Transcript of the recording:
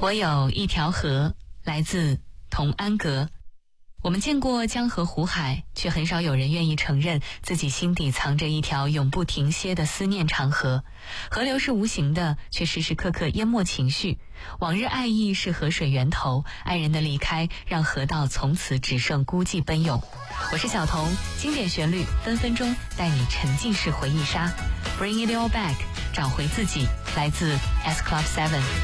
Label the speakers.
Speaker 1: 我有一条河，来自童安格。我们见过江河湖海，却很少有人愿意承认自己心底藏着一条永不停歇的思念长河。河流是无形的，却时时刻刻淹没情绪。往日爱意是河水源头，爱人的离开让河道从此只剩孤寂奔涌。我是小童，经典旋律分分钟带你沉浸式回忆杀。Bring it all back， 找回自己，来自 S Club 7。